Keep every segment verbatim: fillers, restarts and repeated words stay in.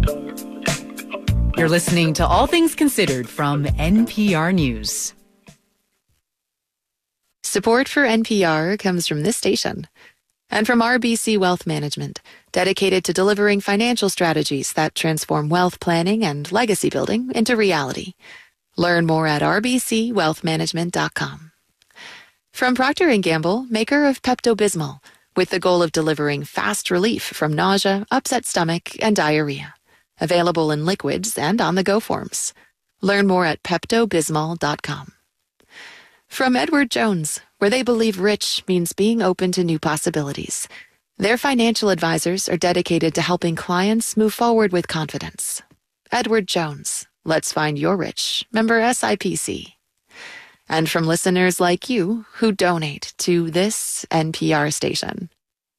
You're listening to All Things Considered from N P R News. Support for N P R comes from this station and from R B C Wealth Management, dedicated to delivering financial strategies that transform wealth planning and legacy building into reality. Learn more at r b c wealth management dot com. From Procter and Gamble, maker of Pepto-Bismol, with the goal of delivering fast relief from nausea, upset stomach, and diarrhea. Available in liquids and on-the-go forms. Learn more at pepto bismol dot com. From Edward Jones, where they believe rich means being open to new possibilities. Their financial advisors are dedicated to helping clients move forward with confidence. Edward Jones, let's find your rich. Member S I P C. And from listeners like you who donate to this N P R station.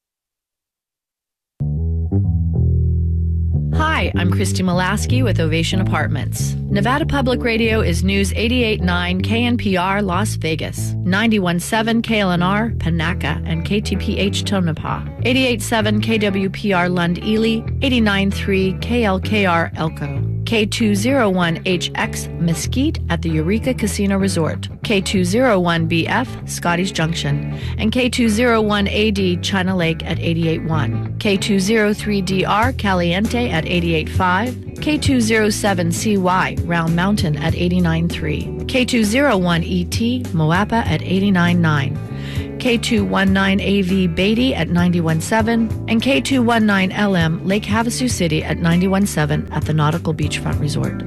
Hi, I'm Christy Molaski with Ovation Apartments. Nevada Public Radio is News eighty-eight point nine K N P R Las Vegas, ninety-one point seven K L N R Panaca and K T P H Tonopah, eighty-eight point seven K W P R Lund Ely, eighty-nine point three K L K R Elko, K two oh one H X Mesquite at the Eureka Casino Resort, K two oh one B F Scotty's Junction, and K two oh one A D China Lake at eighty-eight point one, K two oh three D R Caliente at eighty-eight point five, K two oh seven C Y Round Mountain at eighty-nine point three, K two oh one E T Moapa at eighty-nine point nine, K two nineteen A V Beatty at ninety-one point seven, and K two nineteen L M Lake Havasu City at ninety-one point seven at the Nautical Beachfront Resort.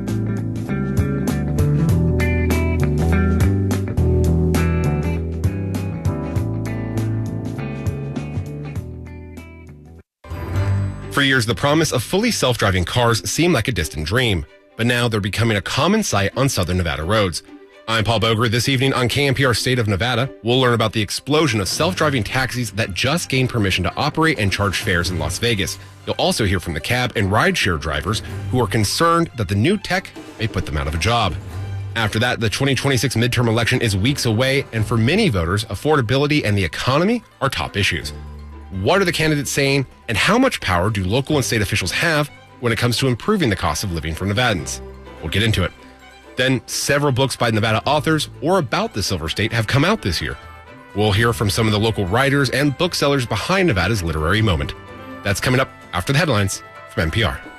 For years, the promise of fully self-driving cars seemed like a distant dream, but now they're becoming a common sight on southern Nevada roads. I'm Paul Boger. This evening on K N P R State of Nevada, we'll learn about the explosion of self-driving taxis that just gained permission to operate and charge fares in Las Vegas. You'll also hear from the cab and rideshare drivers who are concerned that the new tech may put them out of a job. After that, the twenty twenty-six midterm election is weeks away, and for many voters, affordability and the economy are top issues. What are the candidates saying, and how much power do local and state officials have when it comes to improving the cost of living for Nevadans? We'll get into it. Then, several books by Nevada authors or about the Silver State have come out this year. We'll hear from some of the local writers and booksellers behind Nevada's literary moment. That's coming up after the headlines from N P R.